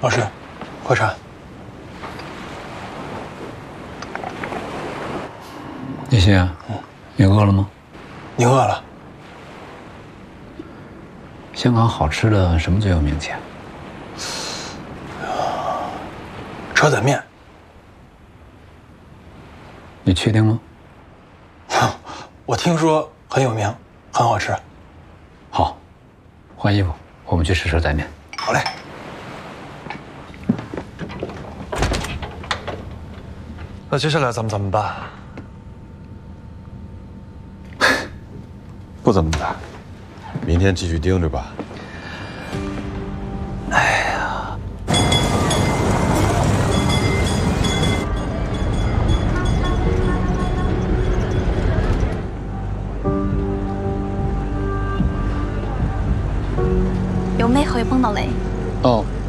老师，快餐。 叶欣，你饿了吗？ 你饿了？ 香港好吃的什么最有名气？ 车仔面。 你确定吗？ 我听说很有名，很好吃。 好，换衣服，我们去吃车仔面。 好嘞。 那接下来咱们怎么办？ 不怎么办，明天继续盯着吧。 有咩可以幫到你？ 哦。